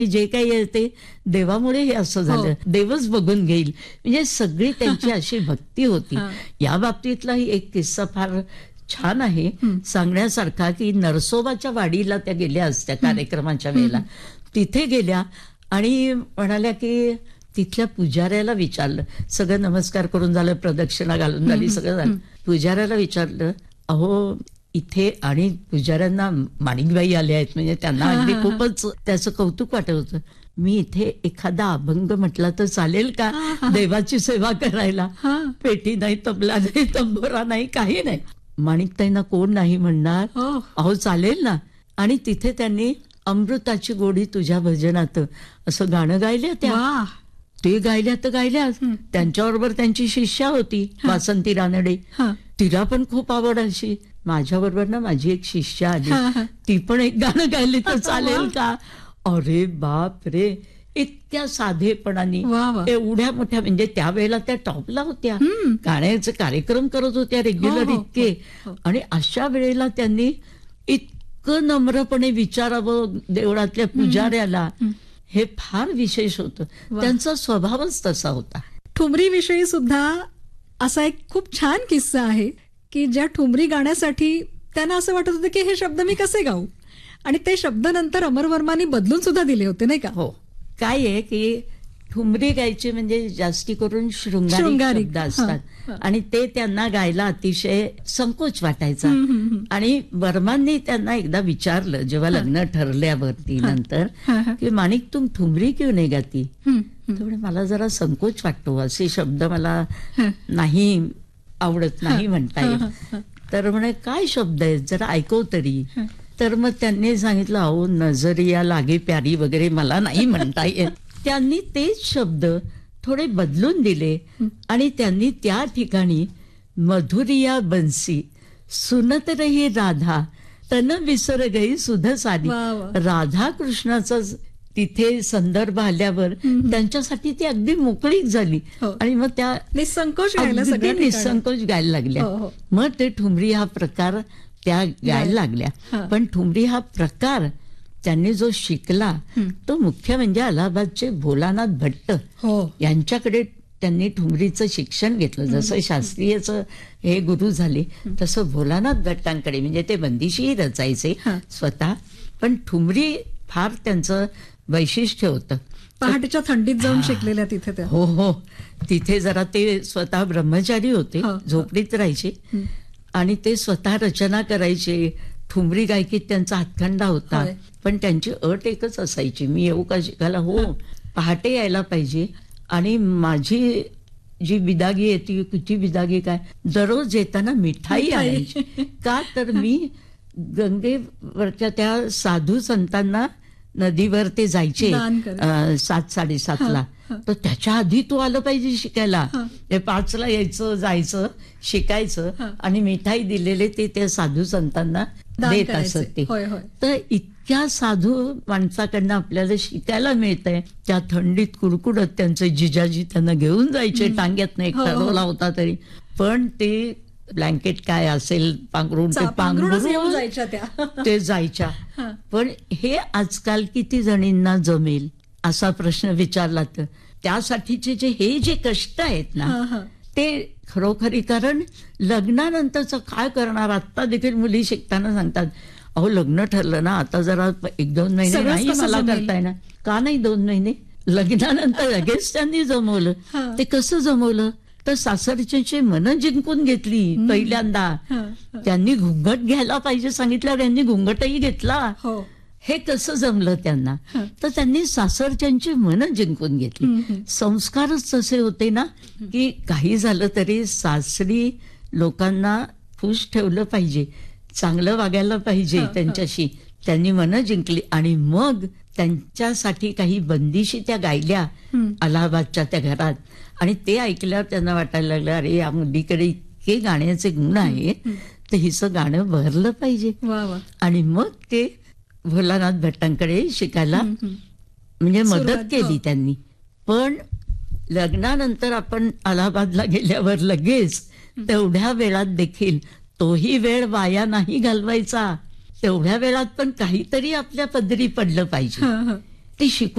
जे काही आहे ते देवामुळे हे असं झालं, देवच बघून घेईल. म्हणजे सगळी त्यांची अशी भक्ती होती. या बाबतीतलाही एक किस्सा फार छान आहे सांगण्यासारखा, की नरसोबाच्या वाडीला त्या गेल्या असत्या कार्यक्रमाच्या वेळेला. तिथे गेल्या आणि म्हणाल्या की तिथल्या पुजाऱ्याला विचारलं, सगळं नमस्कार करून झालं, प्रदक्षिणा घालून झाली, सगळं झालं. पुजाऱ्याला विचारलं, अहो इथे, आणि पुजाऱ्यांना माणिकबाई आल्या आहेत, म्हणजे त्यांना अगदी खूपच त्याचं कौतुक वाटत होतं. मी इथे एखादा अभंग म्हटला तर चालेल का देवाची सेवा करायला? पेटी नाही, तबला नाही, तंबोरा नाही, काही नाही. माणिकताईंना कोण नाही म्हणणार? अहो चालेल ना. आणि तिथे त्यांनी अमृताची गोडी तुझ्या भजनात असं गाणं गायलं. त्या ते गायल्या तर गायल्या. त्यांच्याबरोबर त्यांची शिष्या होती वासंती रानडे, तिला पण खूप आवड अशी. माझ्या बरोबर ना माझी एक शिष्या आली, ती पण एक गाणं गायली तर चालेल का? अरे बाप रे, इतक्या साधेपणाने एवढ्या मोठ्या, म्हणजे त्यावेळेला त्या टॉपला होत्या, गाण्याचे कार्यक्रम करत होत्या रेग्युलर इतके. आणि अशा वेळेला त्यांनी इतकं नम्रपणे विचारावं देवळातल्या पुजाऱ्याला, हे फार विशेष होतं. त्यांचा स्वभावच तसा होता. ठुमरी विषयी सुद्धा असा एक खूप छान किस्सा आहे की ज्या ठुमरी गाण्यासाठी त्यांना असं वाटत होतं की हे शब्द मी कसे गाऊ, आणि ते शब्द नंतर अमर वर्मांनी बदलून सुद्धा दिले होते, नाही का? हो. काय आहे की ठुमरी गायची म्हणजे जास्ती करून शृंगारिक शब्द असतात, आणि ते त्यांना गायला अतिशय संकोच वाटायचा. आणि वर्मांनी त्यांना एकदा विचारलं जेव्हा लग्न ठरल्यावरती नंतर, की माणिक तुम ठुमरी क्यों नाही गाती? तेवढे मला जरा संकोच वाटतो, असे शब्द मला नाही आवडत, नाही म्हणता येत. तर म्हणे काय शब्द आहेत, जरा ऐकव तरी. तर मग त्यांनी सांगितलं, अहो नजरिया लागे प्यारी वगैरे मला नाही म्हणता येत. त्यांनी तेच शब्द थोडे बदलून दिले आणि त्यांनी त्या ठिकाणी मधुरिया बन्सी सुनत रही राधा तन विसर गई सुध साधी, राधा कृष्णाचा तिथे संदर्भ आल्यावर त्यांच्यासाठी ती अगदी मोकळीक झाली. आणि मग त्या निसंकोच गायला लागल्या. मग ते ठुमरी हा प्रकार त्या गायला लागल्या. पण ठुमरी हा प्रकार त्यांनी जो शिकला तो मुख्य म्हणजे अलाहाबादचे भोलानाथ भट्ट यांच्याकडे त्यांनी ठुमरीचं शिक्षण घेतलं. जसं शास्त्रीयचं हे गुरु झाले तसं भोलानाथ भट्टांकडे, म्हणजे ते बंदिशी रचायचे स्वतः, पण ठुमरी फार त्यांचं वैशिष्ट्य होतं. पहाटेच्या थंडीत जाऊन शिकलेल्या तिथे त्या. हो हो. तिथे जरा ते स्वतः ब्रह्मचारी होते, झोपडीत राहायचे आणि ते स्वतः रचना करायचे. ठुमरी गायकीत त्यांचा हातखंडा होता. पण त्यांची अट एकच असायची, मी येऊ का शिकायला? हो, पहाटे यायला पाहिजे. आणि माझी जी बिदागी आहे ती किती बिदागी काय, दररोज येताना मिठाई आणायची. का तर मी गंगेवरच्या त्या साधू संतांना नदीवर ते जायचे 7:30-7:30ला, तर त्याच्या आधी तू आलं पाहिजे शिकायला. 5ला यायचं, जायचं, शिकायचं आणि मिठाई दिलेले ते त्या साधू संतांना देत असत ते. तर इतक्या साधू माणसाकडनं आपल्याला शिकायला मिळतंय. त्या थंडीत कुडकुडत त्यांचे जिजाजी त्यांना घेऊन जायचे टांग्यातनं, एक ठरवला होता तरी, पण ते ब्लँकेट काय असेल पांघरून ते पांघरून ते जायच्या. पण हे आजकाल किती जणींना जमेल असा प्रश्न विचारला तर त्यासाठीचे हे जे कष्ट आहेत ना ते खरोखरी, कारण लग्नानंतरचं काय करणार? आता देखील मुली शिकताना सांगतात, अहो लग्न ठरलं ना आता जरा 1-2 महिने नाही मला करताय ना. का नाही 2 महिने? लग्नानंतर लगेच त्यांनी जमवलं. ते कसं जमवलं? तर सासरच्याची मन जिंकून घेतली पहिल्यांदा. त्यांनी घुंगट घ्यायला पाहिजे सांगितल्यावर त्यांनी घुंगटही घेतला. हे कसं जमलं त्यांना? तर त्यांनी सासरच्यांची मन जिंकून घेतली. संस्कारच तसे होते ना की काही झालं तरी सासरी लोकांना खुश ठेवलं पाहिजे, चांगलं वागायला पाहिजे त्यांच्याशी. त्यांनी मन जिंकली आणि मग त्यांच्यासाठी काही बंदिशी त्या गायल्या अलाहाबादच्या त्या घरात. आणि ते ऐकल्यावर त्यांना वाटायला लागलं, अरे या मुलीकडे इतके गाण्याचे गुण आहेत तर हिचं गाणं भरलं पाहिजे. आणि मग ते भोलानाथ भट्टांकडे शिकायला म्हणजे मदत केली त्यांनी. पण लग्नानंतर आपण अलाहाबादला गेल्यावर लगेच तेवढ्या वेळात देखील तोही वेळ वाया नाही घालवायचा. तेवढ्या वेळात पण काहीतरी आपल्या पदरी पडलं पाहिजे. ते शिकून